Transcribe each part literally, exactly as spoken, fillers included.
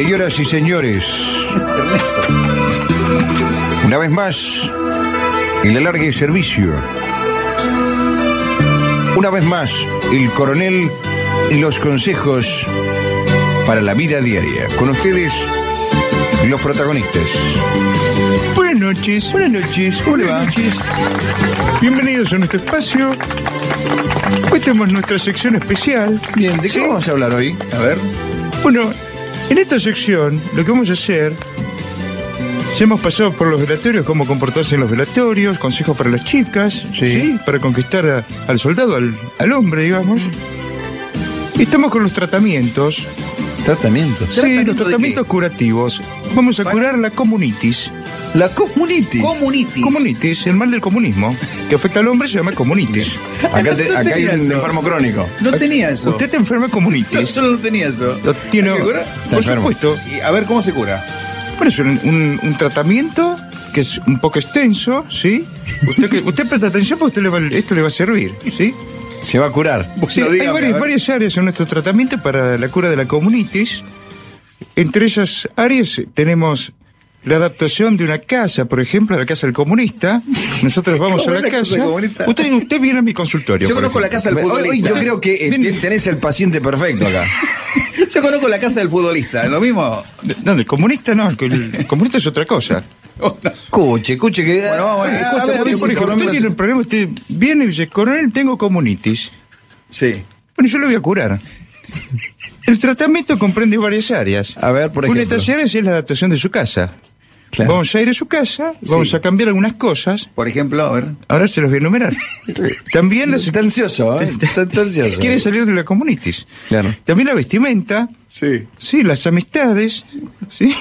Señoras y señores, una vez más, el alargue de servicio. Una vez más, el coronel y los consejos para la vida diaria. Con ustedes, los protagonistas. Buenas noches, buenas noches, ¿cómo le va? Buenas noches. Bienvenidos a nuestro espacio. Hoy tenemos nuestra sección especial. Bien, ¿de qué ¿Sí? vamos a hablar hoy? A ver. Bueno, en esta sección lo que vamos a hacer, ya hemos pasado por los velatorios, cómo comportarse en los velatorios, consejos para las chicas, Sí. ¿sí? Para conquistar a- al soldado, al, al hombre, digamos. Y estamos con los tratamientos, Tratamiento. sí, los tratamientos curativos. Vamos a curar la comunitis. La comunitis. Comunitis. Comunitis, el mal del comunismo, que afecta al hombre, se llama comunitis. Acá, te- No acá hay tenía un eso. enfermo crónico. No tenía eso. Usted te enferma de No, comunitis. solo no tenía eso. Lo tiene, ¿Se cura? Está por enfermo. supuesto. Y a ver cómo se cura. Bueno, es un, un- un tratamiento que es un poco extenso, ¿sí? Usted, que, usted presta atención porque usted le va- esto le va a servir, ¿sí? Se va a curar. Sí, Bueno, hay dígame, varias, a ver. varias áreas en nuestro tratamiento para la cura de la comunitis. Entre esas áreas tenemos la adaptación de una casa, por ejemplo, a la casa del comunista. Nosotros vamos a ¿Cómo la es la casa casa. del comunista? Usted, usted viene a mi consultorio. Yo por conozco la ejemplo. casa del Hoy, hoy futbolista. yo creo que eh, Ven. tenés el paciente perfecto acá. Yo conozco la casa del futbolista. ¿Lo mismo? No, del comunista no, el, el comunista es otra cosa. Oh, no. Escuche, escuche que... Bueno, vamos, Ah, escucha, a ver, Por escucha, ejemplo, usted tiene un problema, usted viene y dice, coronel, tengo comunitis. Sí. Bueno, yo lo voy a curar. El tratamiento comprende varias áreas. A ver, por Una de ejemplo. estas áreas es la adaptación de su casa. Claro. Vamos a ir a su casa, vamos Sí. a cambiar algunas cosas. Por ejemplo, a ver. Ahora se los voy a enumerar. También las... Está ansioso, ¿eh? Está, está ansioso. Quiere salir de la comunitis. Claro. También la vestimenta, Sí. sí, las amistades, sí.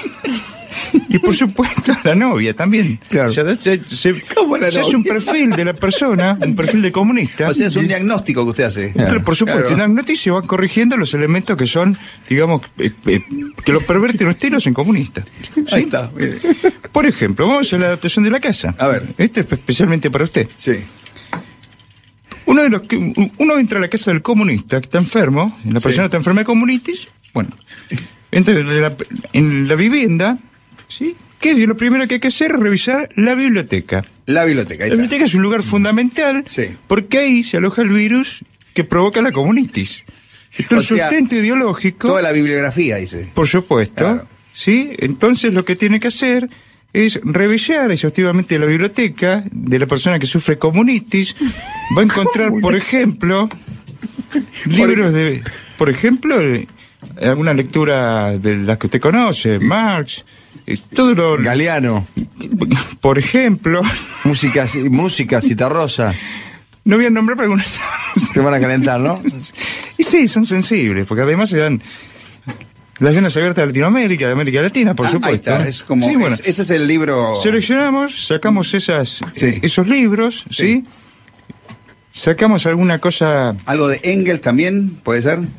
Y por supuesto la novia también. Claro. Se, se- se- ¿Cómo la se hace un novia? perfil de la persona, un perfil de comunista. O sea, es un diagnóstico que usted hace. Claro. Claro, por supuesto, Claro. en la noticia se van corrigiendo los elementos que son, digamos, eh, eh, que los perverten los tiros en comunistas. Ahí ¿Sí? está. mire. Por ejemplo, vamos a la adaptación de la casa. A ver. Este es especialmente para usted. Sí. Uno de los que, uno entra a la casa del comunista que está enfermo, la Sí. persona está enferma de comunitis, bueno, entra en la, en la vivienda, ¿sí? ¿Qué es lo primero que hay que hacer? Revisar la biblioteca. La biblioteca. Ahí La está. biblioteca es un lugar fundamental Sí. porque ahí se aloja el virus que provoca la comunitis. Esto O es sea, sustento ideológico, Toda la bibliografía, dice. por supuesto, Claro. ¿sí? Entonces lo que tiene que hacer es revisar exhaustivamente la biblioteca de la persona que sufre comunitis. Va a encontrar, por ejemplo, libros de, por ejemplo, eh, alguna lectura de las que usted conoce, Marx, eh, todo lo, Galeano. por ejemplo, Música, música, citarrosa. no voy a nombrar pero algunas. Se van a calentar, ¿no? Y sí, son sensibles, porque además se dan las venas abiertas de Latinoamérica, de América Latina, por Ah, supuesto. Ahí está. Es como. Sí, bueno. es- ese es el libro. Seleccionamos, sacamos esas, Sí. eh, esos libros, ¿sí? Sí. Sacamos alguna cosa, Algo de Engels también, ¿puede ser?